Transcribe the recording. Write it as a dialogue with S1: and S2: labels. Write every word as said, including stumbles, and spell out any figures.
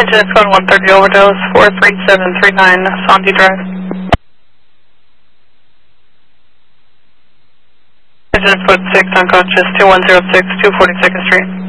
S1: Engine code one thirty overdose, four three seven three nine, Sandy Drive. Engine code six, unconscious, two one zero six, two forty-second Street.